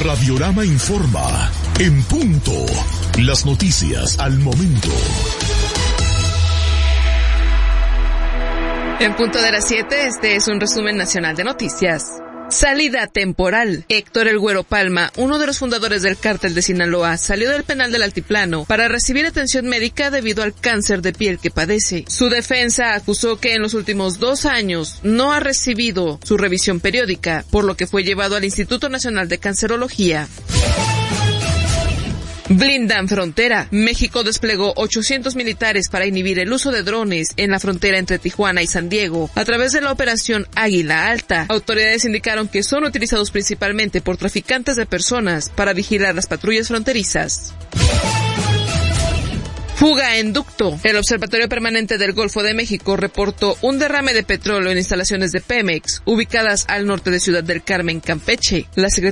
Radiorama informa. En punto. Las noticias al momento. En punto de las 7, este es un resumen nacional de noticias. Salida temporal. Héctor El Güero Palma, uno de los fundadores del cártel de Sinaloa, salió del penal del Altiplano para recibir atención médica debido al cáncer de piel que padece. Su defensa acusó que en los últimos 2 años no ha recibido su revisión periódica, por lo que fue llevado al Instituto Nacional de Cancerología. Blindan frontera. México desplegó 800 militares para inhibir el uso de drones en la frontera entre Tijuana y San Diego a través de la operación Águila Alta. Autoridades indicaron que son utilizados principalmente por traficantes de personas para vigilar las patrullas fronterizas. Fuga en ducto. El Observatorio Permanente del Golfo de México reportó un derrame de petróleo en instalaciones de Pemex, ubicadas al norte de Ciudad del Carmen, Campeche. La